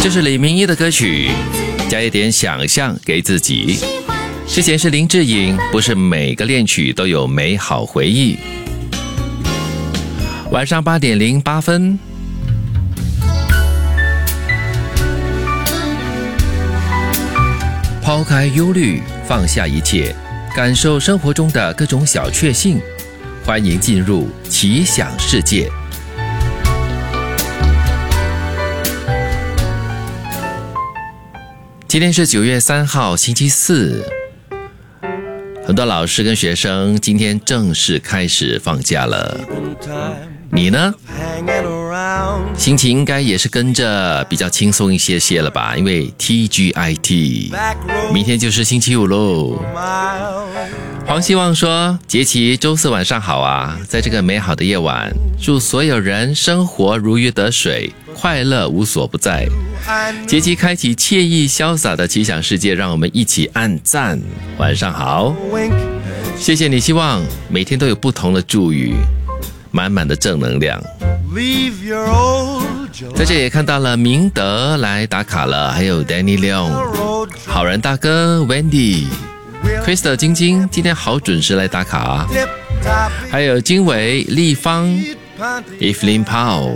这是李明一的歌曲，加一点想象给自己。之前是林志颖，不是每个恋曲都有美好回忆。晚上8点08分，抛开忧虑，放下一切，感受生活中的各种小确幸。欢迎进入奇想世界。今天是9月3号，星期四。很多老师跟学生今天正式开始放假了，你呢？心情应该也是跟着比较轻松一些了吧，因为 TGIT 明天就是星期五咯。黄希望说，杰奇周四晚上好啊，在这个美好的夜晚，祝所有人生活如鱼得水，快乐无所不在。杰奇开启惬意潇洒的奇想世界，让我们一起按赞。晚上好，谢谢你，希望每天都有不同的祝语，满满的正能量。在这里也看到了明德来打卡了，还有 Danny Leong 好人大哥 Wendy、Krista 晶晶今天好准时来打卡啊，还有经纬立方 Evelyn Powell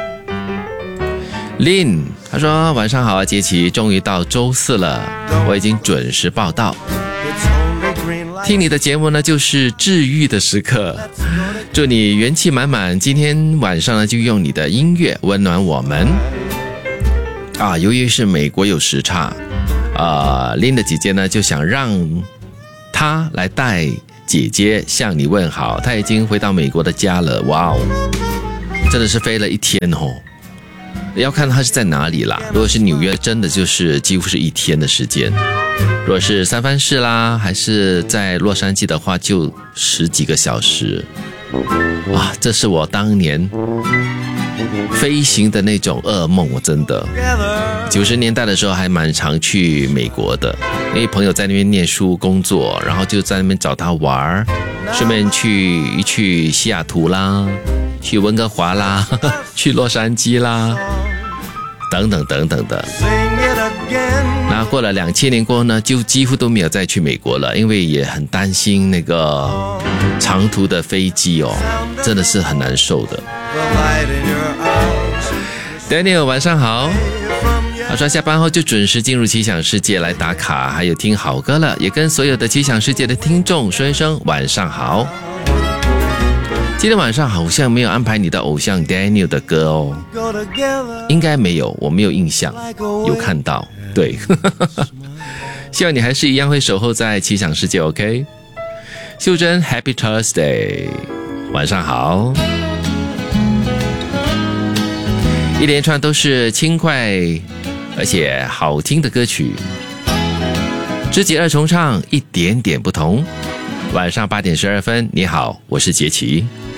Lin， 他说晚上好啊，杰奇，终于到周四了，我已经准时报到。听你的节目呢，就是治愈的时刻，祝你元气满满。今天晚上呢，就用你的音乐温暖我们啊。由于是美国有时差，Lin 的姐姐呢就想让她来带姐姐向你问好，她已经回到美国的家了。哇哦，真的是飞了一天哦。要看她是在哪里啦，如果是纽约，真的就是几乎是一天的时间。如果是三藩市啦，还是在洛杉矶的话，就10几个小时。哇，这是我当年飞行的那种噩梦，我真的。90年代的时候还蛮常去美国的，因为朋友在那边念书工作，然后就在那边找他玩，顺便去西雅图啦，去温哥华啦，去洛杉矶啦，等等等等的。那过了2000年过后呢，就几乎都没有再去美国了，因为也很担心那个长途的飞机哦，真的是很难受的。Daniel 晚上好，他说下班后就准时进入奇想世界来打卡，还有听好歌了，也跟所有的奇想世界的听众说一声晚上好。今天晚上好像没有安排你的偶像 Daniel 的歌哦，应该没有，我没有印象有看到，对希望你还是一样会守候在奇想世界 OK。 秀珍 Happy Thursday 晚上好。一连串都是轻快而且好听的歌曲，知己二重唱，一点点不同。晚上8点12分，你好，我是杰奇。